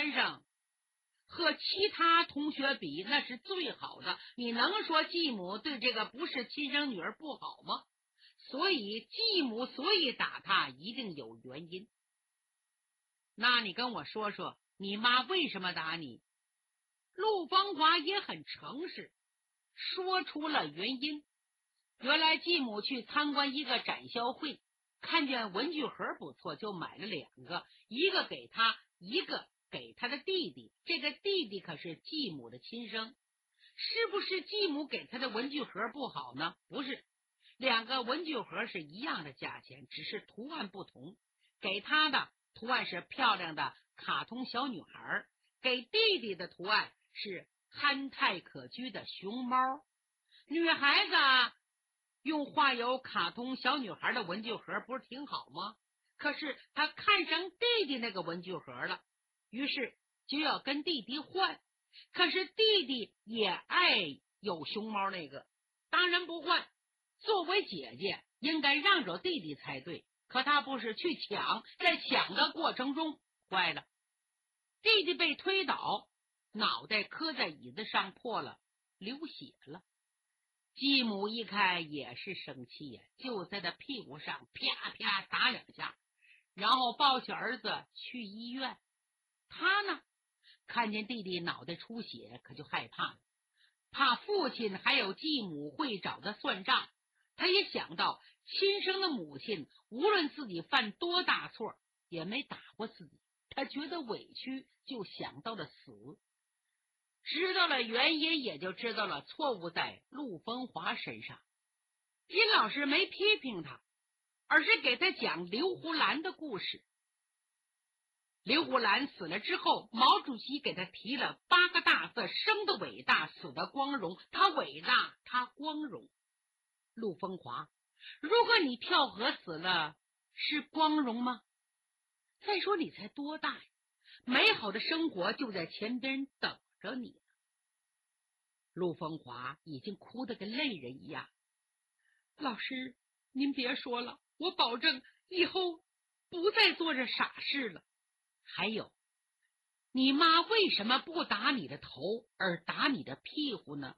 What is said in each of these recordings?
先生和其他同学比那是最好的，你能说继母对这个不是亲生女儿不好吗？所以继母打他一定有原因。那你跟我说说，你妈为什么打你？陆芳华也很诚实，说出了原因。原来继母去参观一个展销会，看见文具盒不错，就买了2个，一个给他，一个给他的弟弟。这个弟弟可是继母的亲生。是不是继母给他的文具盒不好呢？不是，2个文具盒是一样的价钱，只是图案不同。给他的图案是漂亮的卡通小女孩，给弟弟的图案是憨态可掬的熊猫。女孩子用画有卡通小女孩的文具盒不是挺好吗？可是她看上弟弟那个文具盒了，于是就要跟弟弟换。可是弟弟也爱有熊猫那个，当然不换。作为姐姐应该让着弟弟才对，可他不是去抢，在抢的过程中坏了，弟弟被推倒，脑袋磕在椅子上破了，流血了。继母一看也是生气呀，就在他屁股上啪啪打2下，然后抱起儿子去医院。他呢，看见弟弟脑袋出血，可就害怕了，怕父亲还有继母会找他算账。他也想到亲生的母亲无论自己犯多大错也没打过自己，他觉得委屈，就想到了死。知道了原因，也就知道了错误在陆风华身上。殷老师没批评他，而是给他讲刘胡兰的故事。刘胡兰死了之后，毛主席给他提了8个大字：生的伟大，死的光荣。他伟大，他光荣。陆风华，如果你跳河死了，是光荣吗？再说你才多大呀，美好的生活就在前边等着你了。陆风华已经哭得跟泪人一样。老师，您别说了，我保证以后不再做这傻事了。还有，你妈为什么不打你的头，而打你的屁股呢？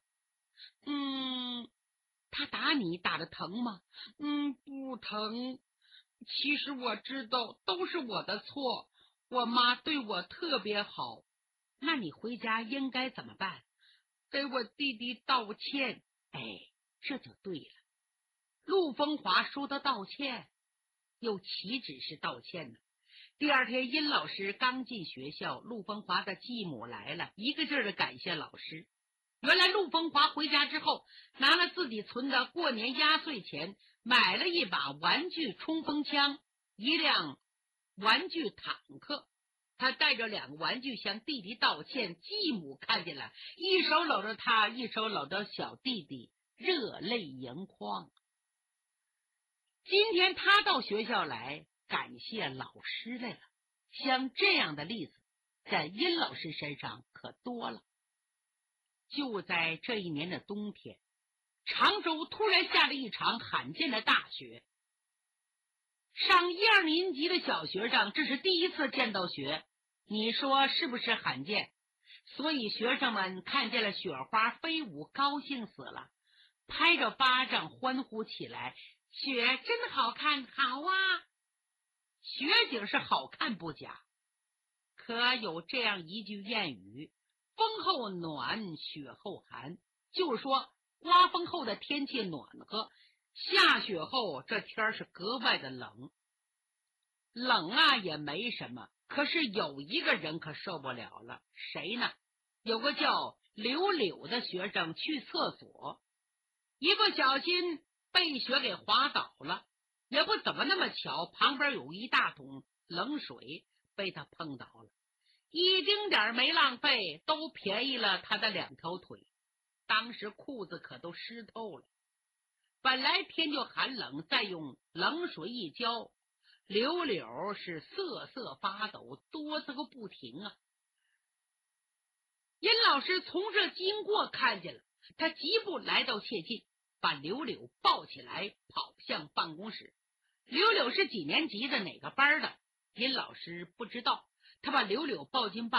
她打你打得疼吗？不疼。其实我知道都是我的错，我妈对我特别好。那你回家应该怎么办？给我弟弟道歉。这就对了。陆风华说的道歉，又岂止是道歉呢？第2天，殷老师刚进学校，陆风华的继母来了，一个劲儿的感谢老师。原来陆风华回家之后，拿了自己存的过年压岁钱，买了一把玩具冲锋枪，一辆玩具坦克。他带着2个玩具向弟弟道歉，继母看见了，一手搂着他，一手搂着小弟弟，热泪盈眶。今天他到学校来感谢老师来了，像这样的例子在殷老师身上可多了。就在这一年的冬天，常州突然下了一场罕见的大雪。上1、2年级的小学生这是第一次见到雪，你说是不是罕见？所以学生们看见了雪花飞舞，高兴死了，拍着巴掌欢呼起来。雪真好看，好啊！雪景是好看不假，可有这样一句谚语：风后暖，雪后寒。就是说刮风后的天气暖和，下雪后这天是格外的冷。冷啊也没什么，可是有一个人可受不了了。谁呢？有个叫柳柳的学生去厕所，一不小心被雪给滑倒了，也不怎么那么巧，旁边有一大桶冷水被他碰倒了，一丁点没浪费，都便宜了他的2条腿。当时裤子可都湿透了，本来天就寒冷，再用冷水一浇，柳柳是瑟瑟发抖，哆嗦个不停啊。殷老师从这经过看见了，他急步来到切近，把柳柳抱起来跑向办公室。柳柳是几年级的，哪个班的？殷老师不知道，他把柳柳抱进办